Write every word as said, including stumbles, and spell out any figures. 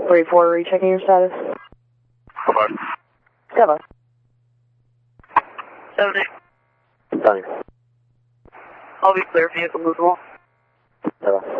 three four, rechecking your status. Bye-bye. Seven. Seven eight. Thanks. I'll be clear, vehicle movable. Bye-bye.